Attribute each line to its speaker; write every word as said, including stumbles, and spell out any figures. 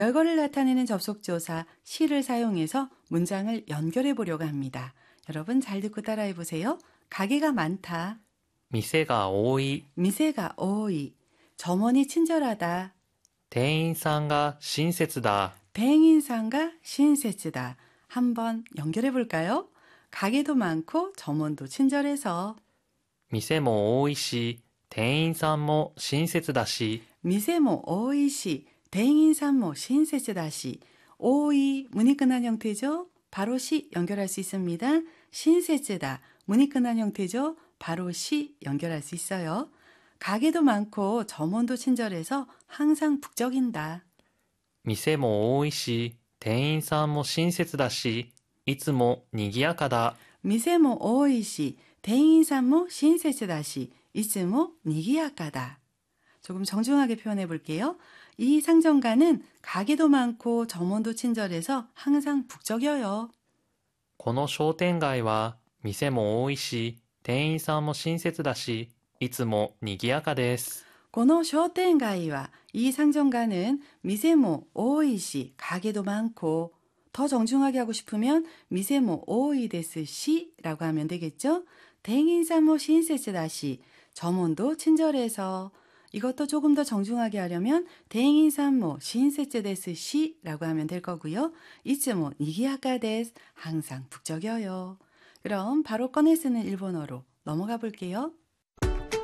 Speaker 1: 별거를 나타내는 접속조사 시를 사용해서 문장을 연결해 보려고 합니다. 여러분 잘 듣고 따라해 보세요. 가게가 많다.
Speaker 2: 店が多い。
Speaker 1: 미세가 오이. 점원이 친절하다.
Speaker 2: 店員さんが親切だ。
Speaker 1: 배행인상가 신세츠다. 한번 연결해 볼까요? 가게도 많고 점원도 친절해서
Speaker 2: 店も多いし、店員さんも親切だし、
Speaker 1: 미세모 오이시 대행인산모 신세츠다시. 오이 문이 끝난 형태죠. 바로 시 연결할 수 있습니다. 신세츠다 문이 끝난 형태죠. 바로 시 연결할 수 있어요. 가게도 많고 점원도 친절해서 항상 북적인다.
Speaker 2: 店も多いし、店員さんも親切だし、いつも賑やかだ。
Speaker 1: 미세모 오이시 대행인산모 신세츠다시. 이츠모 니기야카다. 조금 정중하게 표현해 볼게요. 이 상점가는 가게도 많고 점원도 친절해서 항상 북적여요.
Speaker 2: この商店街は店も多いし、店員さんも親切だし、いつも賑やかです。
Speaker 1: 고노 쇼텐가이와 이 상점가는 미세모 오이시 가게도 많고 더 정중하게 하고 싶으면 미세모 오이 데스 시라고 하면 되겠죠. 대행인사모 신세스다시 점원도 친절해서 이것도 조금 더 정중하게 하려면 대행인산모 신세츠 데스 시라고 하면 될 거고요. 이츠모 니기야카 데스 항상 북적여요. 그럼 바로 꺼내 쓰는 일본어로 넘어가 볼게요.